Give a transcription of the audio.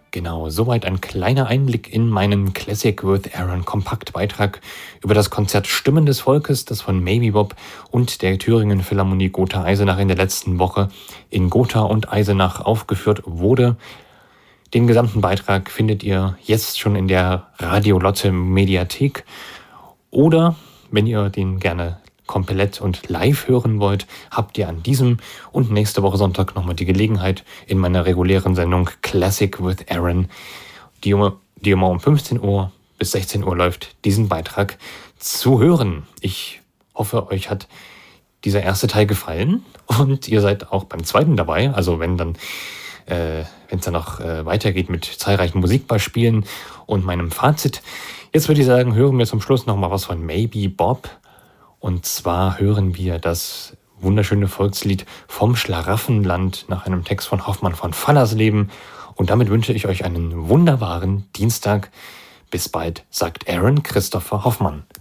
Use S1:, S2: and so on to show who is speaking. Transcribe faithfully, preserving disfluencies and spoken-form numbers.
S1: Genau, soweit ein kleiner Einblick in meinen Classic with Aaron Kompaktbeitrag über das Konzert Stimmen des Volkes, das von Maybe Bob und der Thüringen Philharmonie Gotha-Eisenach in der letzten Woche in Gotha und Eisenach aufgeführt wurde. Den gesamten Beitrag findet ihr jetzt schon in der Radio Lotte Mediathek oder, wenn ihr den gerne komplett und live hören wollt, habt ihr an diesem und nächste Woche Sonntag nochmal die Gelegenheit, in meiner regulären Sendung Classic with Aaron, die, um, die immer um fünfzehn Uhr bis sechzehn Uhr läuft, diesen Beitrag zu hören. Ich hoffe, euch hat dieser erste Teil gefallen und ihr seid auch beim zweiten dabei, also wenn dann äh, wenn es dann noch äh, weitergeht mit zahlreichen Musikbeispielen und meinem Fazit. Jetzt würde ich sagen, hören wir zum Schluss nochmal was von Maybe Bob. Und zwar hören wir das wunderschöne Volkslied Vom Schlaraffenland nach einem Text von Hoffmann von Fallersleben. Und damit wünsche ich euch einen wunderbaren Dienstag. Bis bald, sagt Aaron Christopher Hoffmann.